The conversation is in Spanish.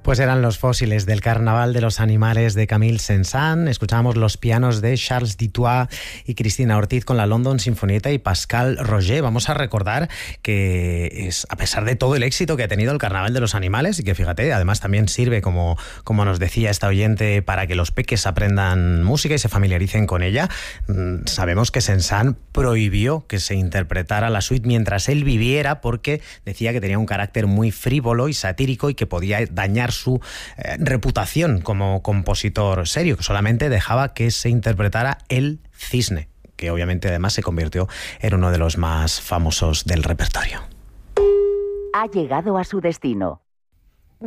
Pues eran los fósiles del Carnaval de los Animales de Camille Saint-Saëns. Escuchábamos los pianos de Charles Dutoit y Cristina Ortiz con la London Sinfonietta y Pascal Roger. Vamos a recordar que a pesar de todo el éxito que ha tenido el Carnaval de los Animales, y que fíjate, además también sirve, como nos decía esta oyente, para que los peques aprendan música y se familiaricen con ella, sabemos que Saint-Saëns prohibió que se interpretara la suite mientras él viviera, porque decía que tenía un carácter muy frívolo y satírico y que podía dañar su reputación como compositor serio, que solamente dejaba que se interpretara El Cisne, que obviamente además se convirtió en uno de los más famosos del repertorio. Ha llegado a su destino.